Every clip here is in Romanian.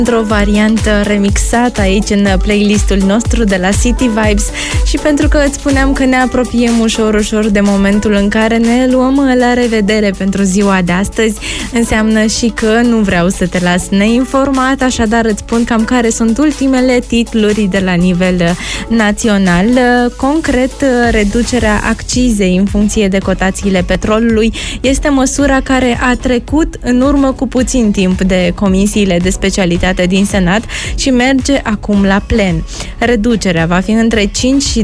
într-o variantă remixată aici în playlistul nostru de la City Vibes și pentru că îți spuneam că ne apropiem ușor de momentul în care ne luăm la revedere pentru ziua de astăzi, înseamnă și că nu vreau să te las neinformat, așadar îți spun cam care sunt ultimele titluri de la nivel național. Concret, reducerea accizei în funcție de cotațiile petrolului este măsura care a trecut în urmă cu puțin timp de comisiile de specialitate din Senat și merge acum la plen. Reducerea va fi între 5 și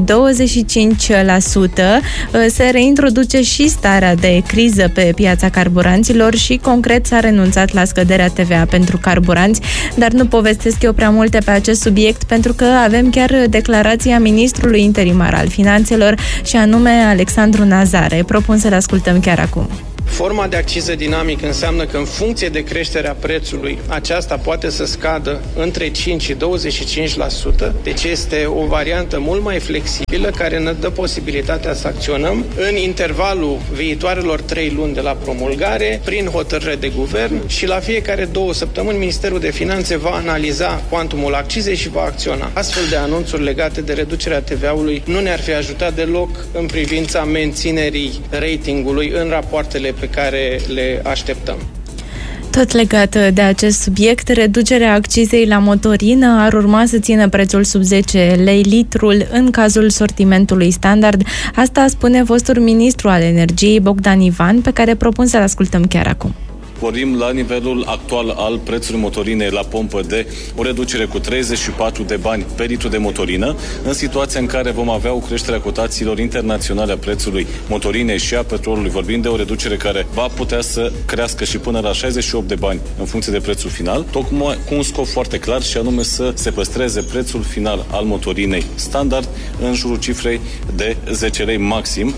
25%. Se reintroduce și starea de criză pe piața carburanților și concret s-a renunțat la scăderea TVA pentru carburanți, dar nu povestesc eu prea multe pe acest subiect pentru că avem chiar declarația ministrului interimar al finanțelor și anume Alexandru Nazare. Propun să le ascultăm chiar acum. Forma de acciză dinamică înseamnă că în funcție de creșterea prețului, aceasta poate să scadă între 5 și 25%, deci este o variantă mult mai flexibilă care ne dă posibilitatea să acționăm în intervalul viitoarelor 3 luni de la promulgare, prin hotărâre de guvern și la fiecare 2 săptămâni Ministerul de Finanțe va analiza cuantumul accizei și va acționa. Astfel de anunțuri legate de reducerea TVA-ului nu ne-ar fi ajutat deloc în privința menținerii ratingului în rapoartele pe care le așteptăm. Tot legat de acest subiect, reducerea accizei la motorină ar urma să țină prețul sub 10 lei litrul în cazul sortimentului standard. Asta spune fostul ministru al energiei Bogdan Ivan, pe care propun să-l ascultăm chiar acum. Vorbim la nivelul actual al prețului motorinei la pompă de o reducere cu 34 de bani pe litru de motorină, în situația în care vom avea o creștere a cotațiilor internaționale a prețului motorinei și a petrolului. Vorbim de o reducere care va putea să crească și până la 68 de bani în funcție de prețul final, tocmai cu un scop foarte clar și anume să se păstreze prețul final al motorinei standard în jurul cifrei de 10 lei maxim.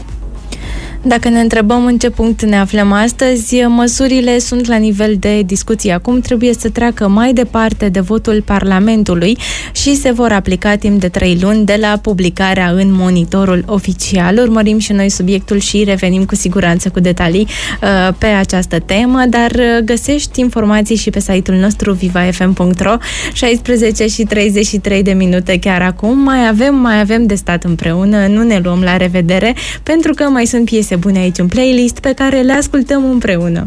Dacă ne întrebăm în ce punct ne aflăm astăzi, măsurile sunt la nivel de discuție. Acum trebuie să treacă mai departe de votul Parlamentului și se vor aplica timp de 3 luni de la publicarea în Monitorul Oficial. Urmărim și noi subiectul și revenim cu siguranță cu detalii pe această temă, dar găsești informații și pe site-ul nostru vivafm.ro. 16 și 33 de minute chiar acum. Mai avem de stat împreună, nu ne luăm la revedere, pentru că mai sunt piese bune aici în playlist pe care le ascultăm împreună.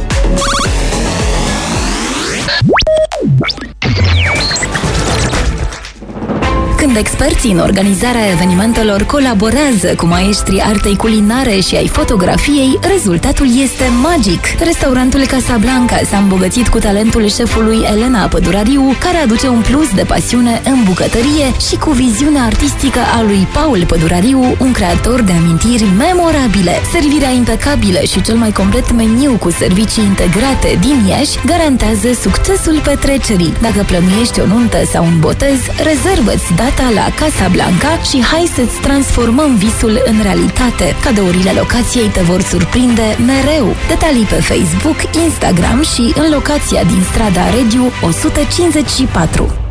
Când experții în organizarea evenimentelor colaborează cu maestrii artei culinare și ai fotografiei, rezultatul este magic. Restaurantul Casablanca s-a îmbogățit cu talentul șefului Elena Pădurariu, care aduce un plus de pasiune în bucătărie și cu viziunea artistică a lui Paul Pădurariu, un creator de amintiri memorabile. Servirea impecabilă și cel mai complet meniu cu servicii integrate din Iași garantează succesul petrecerii. Dacă plănuiești o nuntă sau un botez, rezervă-ți data la Casablanca și hai să-ți transformăm visul în realitate. Cadourile locației te vor surprinde mereu. Detalii pe Facebook, Instagram și în locația din strada Regiu 154.